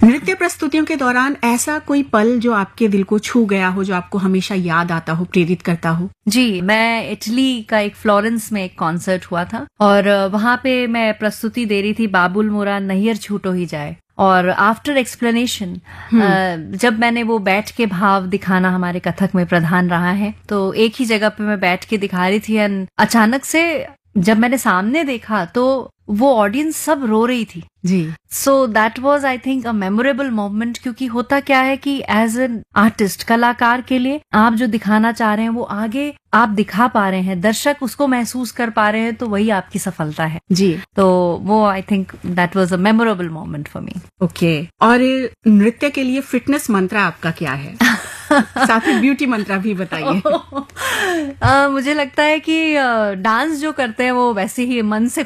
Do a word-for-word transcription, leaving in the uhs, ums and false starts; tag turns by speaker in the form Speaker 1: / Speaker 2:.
Speaker 1: नृत्य प्रस्तुतियों के दौरान ऐसा कोई पल जो आपके दिल को छू गया हो, जो आपको हमेशा याद आता हो, प्रेरित करता हो?
Speaker 2: जी, मैं इटली का एक फ्लोरेंस में एक कॉन्सर्ट हुआ था और वहां पे मैं प्रस्तुति दे रही थी बाबुल मोरा नैयर छूटो ही जाए। और आफ्टर एक्सप्लेनेशन जब मैंने वो बैठ के भाव दिखाना हमारे कथक में प्रधान रहा है, तो एक ही जगह पे मैं बैठ के दिखा रही थी एंड अचानक से जब मैंने सामने देखा तो वो ऑडियंस सब रो रही थी
Speaker 1: जी।
Speaker 2: So that was I think a memorable moment, क्योंकि होता क्या है कि एज एन आर्टिस्ट, कलाकार के लिए आप जो दिखाना चाह रहे हैं वो आगे आप दिखा पा रहे हैं, दर्शक उसको महसूस कर पा रहे हैं, तो वही आपकी सफलता है
Speaker 1: जी।
Speaker 2: तो वो I think that was a memorable moment for me.
Speaker 1: Okay. और नृत्य के लिए फिटनेस मंत्र आपका क्या है? साथ ही ब्यूटी मंत्र भी बताइए।
Speaker 2: मुझे लगता है कि डांस जो करते हैं वो वैसे ही मन से